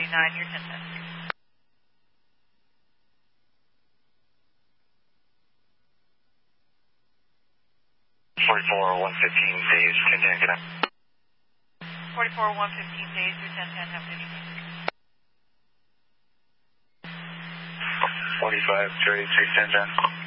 your 1010. 44 115 days 1010, good night. 44 115 days your 1010, have a good evening. 45 3 1010.